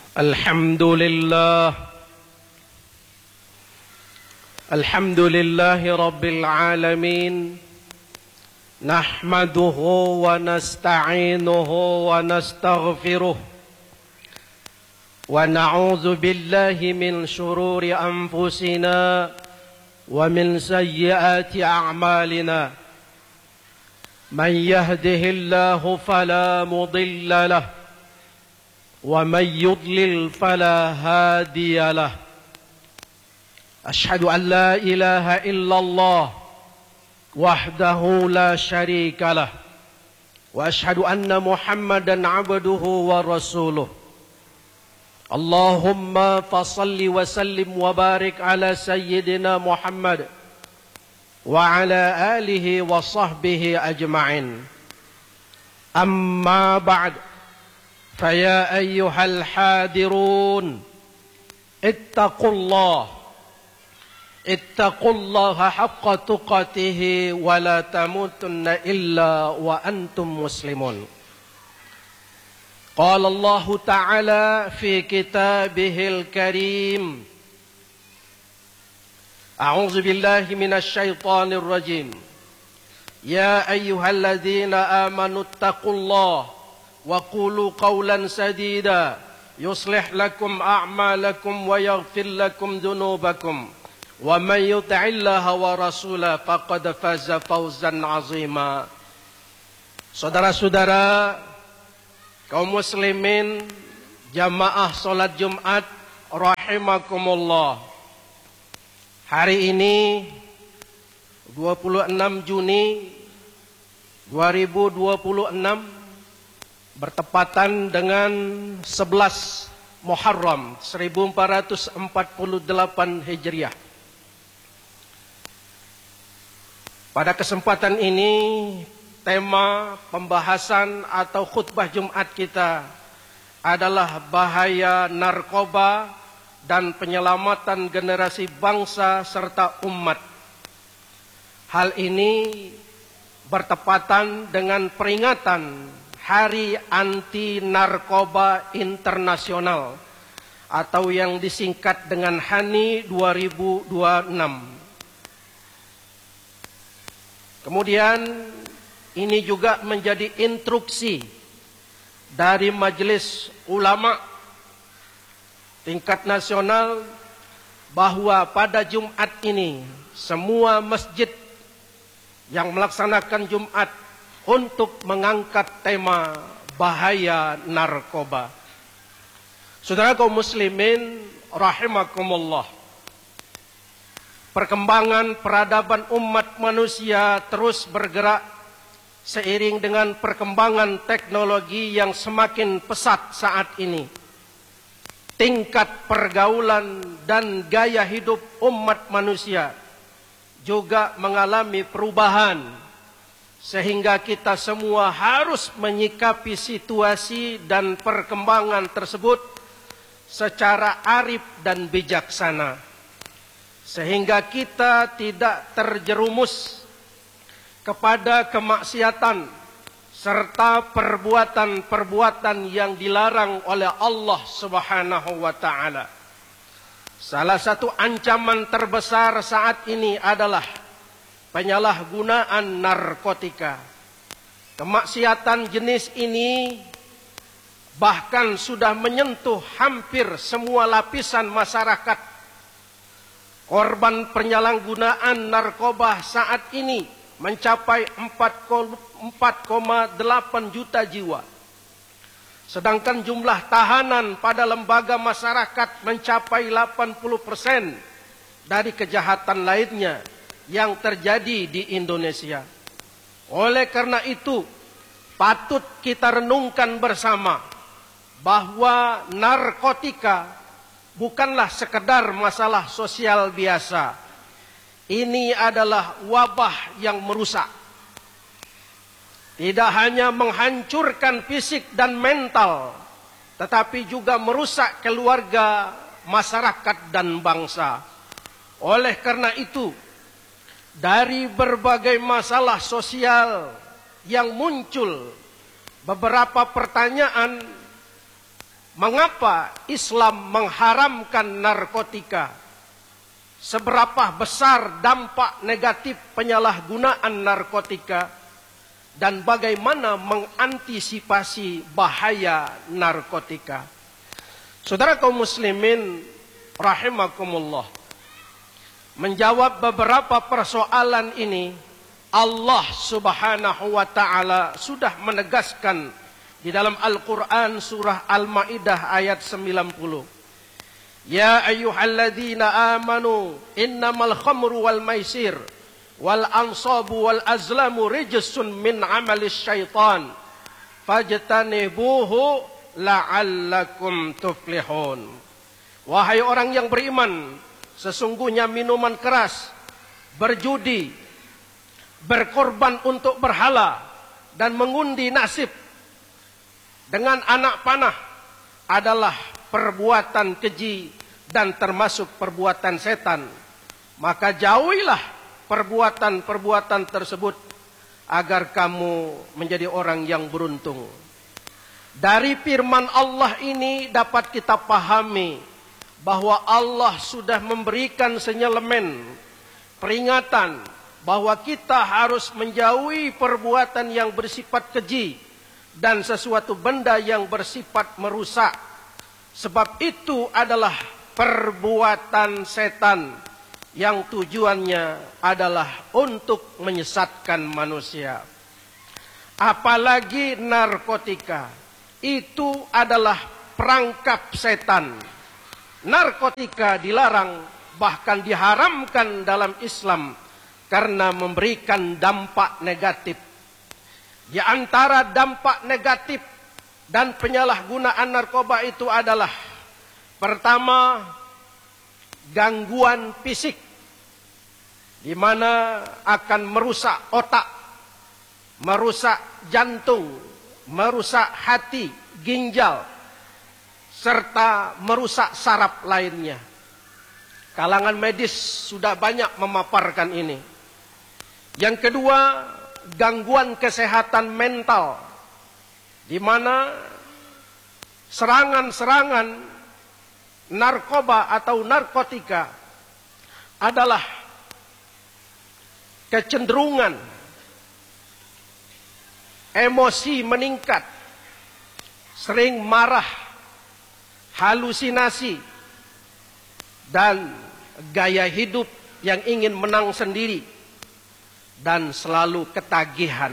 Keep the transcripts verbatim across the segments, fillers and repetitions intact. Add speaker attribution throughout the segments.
Speaker 1: الحمد لله الحمد لله رب العالمين نحمده ونستعينه ونستغفره ونعوذ بالله من شرور أنفسنا ومن سيئات أعمالنا من يهده الله فلا مضل له ومن يضلل فلا هادي له أشهد أن لا إله إلا الله وحده لا شريك له وأشهد أن محمدا عبده ورسوله اللهم فصل وسلم وبارك على سيدنا محمد وعلى آله وصحبه أجمعين أما بعد فيا أيها الحاذرون اتقوا الله اتقوا الله حق تقاته ولا تموتن إلا وأنتم مسلمون قال الله تعالى في كتابه الكريم أعوذ بالله من الشيطان الرجيم يا أيها الذين آمنوا اتقوا الله وقولوا قولا سديدا يصلح لكم أعمالكم ويغفر لكم ذنوبكم ومن يطع الله ورسوله فقد فاز فوزا عظيما. Saudara-saudara kaum muslimin jamaah salat Jumat rahimakumullah. Hari ini dua puluh enam Juni dua ribu dua puluh enam bertepatan dengan sebelas Muharram seribu empat ratus empat puluh delapan Hijriah. Pada kesempatan ini tema pembahasan atau khutbah Jumat kita adalah bahaya narkoba dan penyelamatan generasi bangsa serta umat. Hal ini bertepatan dengan peringatan Hari Anti Narkoba Internasional atau yang disingkat dengan H A N I dua ribu dua puluh enam. Kemudian ini juga menjadi instruksi dari Majelis Ulama tingkat nasional bahwa pada Jumat ini semua masjid yang melaksanakan Jumat untuk mengangkat tema bahaya narkoba. Saudara kaum muslimin rahimakumullah. Perkembangan peradaban umat manusia terus bergerak seiring dengan perkembangan teknologi yang semakin pesat saat ini. Tingkat pergaulan dan gaya hidup umat manusia juga mengalami perubahan, sehingga kita semua harus menyikapi situasi dan perkembangan tersebut secara arif dan bijaksana, sehingga kita tidak terjerumus kepada kemaksiatan serta perbuatan-perbuatan yang dilarang oleh Allah Subhanahu wa taala. Salah satu ancaman terbesar saat ini adalah penyalahgunaan narkotika. Kemaksiatan jenis ini bahkan sudah menyentuh hampir semua lapisan masyarakat. Korban penyalahgunaan narkoba saat ini mencapai empat koma delapan juta jiwa. Sedangkan jumlah tahanan pada lembaga masyarakat mencapai delapan puluh persen dari kejahatan lainnya yang terjadi di Indonesia. Oleh karena itu, patut kita renungkan bersama bahwa narkotika bukanlah sekedar masalah sosial biasa. Ini adalah wabah yang merusak. Tidak hanya menghancurkan fisik dan mental, tetapi juga merusak keluarga, masyarakat, dan bangsa. Oleh karena itu, dari berbagai masalah sosial yang muncul, beberapa pertanyaan mengapa Islam mengharamkan narkotika, seberapa besar dampak negatif penyalahgunaan narkotika, dan bagaimana mengantisipasi bahaya narkotika. Saudara kaum muslimin rahimakumullah, menjawab beberapa persoalan ini, Allah Subhanahu wa taala sudah menegaskan di dalam Al-Qur'an surah Al-Maidah ayat sembilan puluh. Ya ayyuhalladzina amanu innamal khamru wal maisir wal ansabu wal azlamu rijsun min amalis syaitan fajtanibuhu la'allakum tuflihun. Wahai orang yang beriman, sesungguhnya minuman keras, berjudi, berkorban untuk berhala, dan mengundi nasib dengan anak panah adalah perbuatan keji dan termasuk perbuatan setan. Maka jauhilah perbuatan-perbuatan tersebut agar kamu menjadi orang yang beruntung. Dari firman Allah ini dapat kita pahami bahwa Allah sudah memberikan senyelemen peringatan bahwa kita harus menjauhi perbuatan yang bersifat keji dan sesuatu benda yang bersifat merusak. Sebab itu adalah perbuatan setan yang tujuannya adalah untuk menyesatkan manusia. Apalagi narkotika, itu adalah perangkap setan. Narkotika dilarang, bahkan diharamkan dalam Islam karena memberikan dampak negatif. Di antara dampak negatif dan penyalahgunaan narkoba itu adalah, pertama, gangguan fisik, di mana akan merusak otak, merusak jantung, merusak hati, ginjal, serta merusak saraf lainnya. Kalangan medis sudah banyak memaparkan ini. Yang kedua, gangguan kesehatan mental, di mana serangan-serangan narkoba atau narkotika adalah kecenderungan emosi meningkat, sering marah, halusinasi, dan gaya hidup yang ingin menang sendiri, dan selalu ketagihan.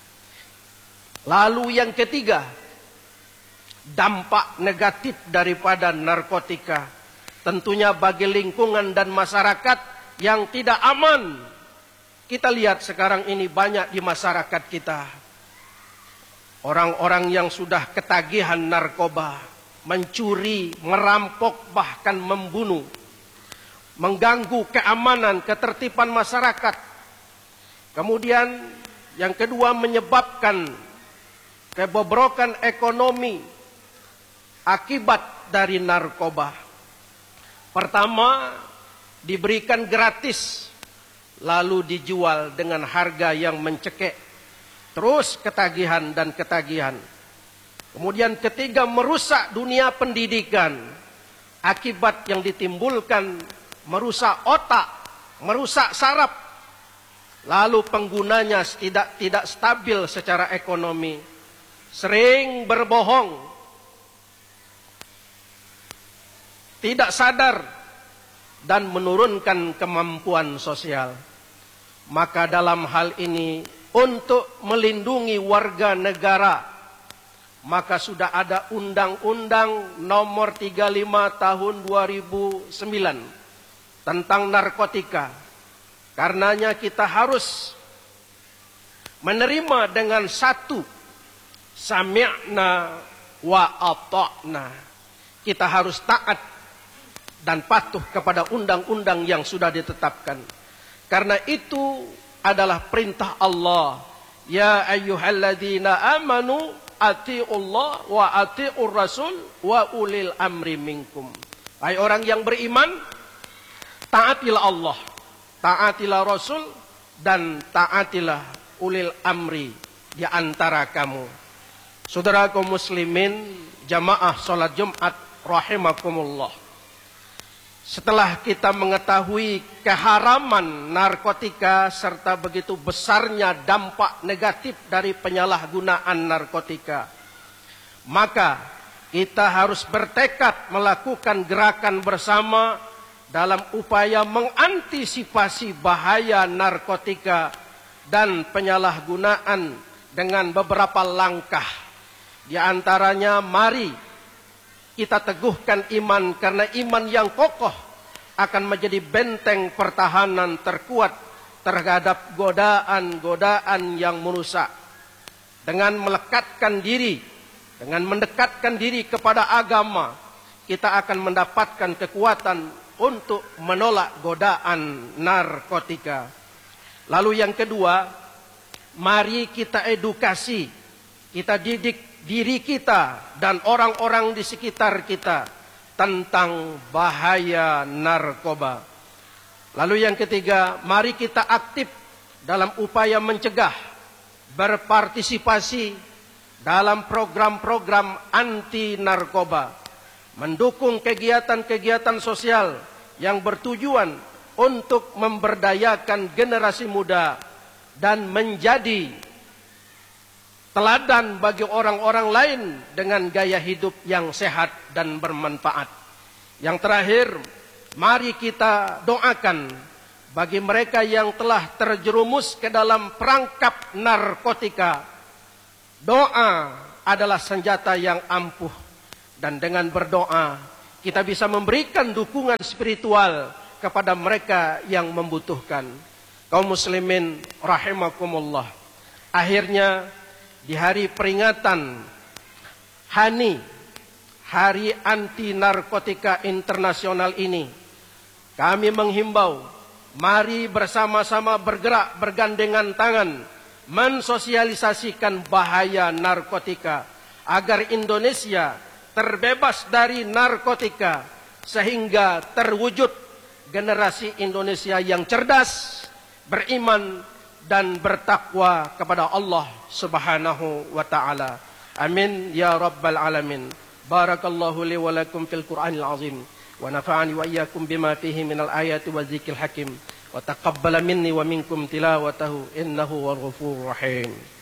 Speaker 1: Lalu yang ketiga, dampak negatif daripada narkotika tentunya bagi lingkungan dan masyarakat yang tidak aman. Kita lihat sekarang ini banyak di masyarakat kita orang-orang yang sudah ketagihan narkoba, mencuri, merampok, bahkan membunuh, mengganggu keamanan, ketertiban masyarakat. Kemudian yang kedua, menyebabkan kebobrokan ekonomi akibat dari narkoba. Pertama, diberikan gratis, lalu dijual dengan harga yang mencekik, terus ketagihan dan ketagihan. Kemudian ketiga, merusak dunia pendidikan, akibat yang ditimbulkan merusak otak, merusak saraf. Lalu penggunanya tidak tidak stabil secara ekonomi, sering berbohong, tidak sadar, dan menurunkan kemampuan sosial. Maka dalam hal ini, untuk melindungi warga negara, maka sudah ada Undang-Undang Nomor tiga puluh lima Tahun dua ribu sembilan tentang narkotika. Karenanya kita harus menerima dengan satu, sami'na wa ata'na. Kita harus taat dan patuh kepada undang-undang yang sudah ditetapkan. Karena itu adalah perintah Allah. Ya ayyuhalladzina amanu ati'ullah wa ati'ur rasul wa ulil amri minkum. Hai orang yang beriman, taatilah Allah, taatilah Rasul, dan taatilah ulil amri di antara kamu. Saudara kaum muslimin jamaah sholat Jumat rahimakumullah. Setelah kita mengetahui keharaman narkotika serta begitu besarnya dampak negatif dari penyalahgunaan narkotika, maka kita harus bertekad melakukan gerakan bersama dalam upaya mengantisipasi bahaya narkotika dan penyalahgunaan dengan beberapa langkah. Di antaranya, mari kita teguhkan iman, karena iman yang kokoh akan menjadi benteng pertahanan terkuat terhadap godaan-godaan yang merusak. Dengan melekatkan diri, dengan mendekatkan diri kepada agama, kita akan mendapatkan kekuatan untuk menolak godaan narkotika. Lalu yang kedua, mari kita edukasi, kita didik diri kita dan orang-orang di sekitar kita tentang bahaya narkoba. Lalu yang ketiga, mari kita aktif dalam upaya mencegah, berpartisipasi dalam program-program anti narkoba, mendukung kegiatan-kegiatan sosial yang bertujuan untuk memberdayakan generasi muda dan menjadi teladan bagi orang-orang lain dengan gaya hidup yang sehat dan bermanfaat. Yang terakhir, mari kita doakan bagi mereka yang telah terjerumus ke dalam perangkap narkotika. Doa adalah senjata yang ampuh, dan dengan berdoa kita bisa memberikan dukungan spiritual kepada mereka yang membutuhkan. Kaum muslimin rahimakumullah. Akhirnya, di hari peringatan H A N I, Hari Anti Narkotika Internasional ini, kami menghimbau, mari bersama-sama bergerak bergandengan tangan, mensosialisasikan bahaya narkotika, agar Indonesia terbebas dari narkotika, sehingga terwujud generasi Indonesia yang cerdas, beriman, dan bertakwa kepada Allah Subhanahu wa ta'ala. Amin ya rabbal alamin. Barakallahu li wa lakum fil Qur'anil azim, wa nafa'ani wa iyyakum bima fihi minal ayati wa dzikril hakim, wa taqabbala minni wa minkum tilawatahu innahu wal ghafurur rahim.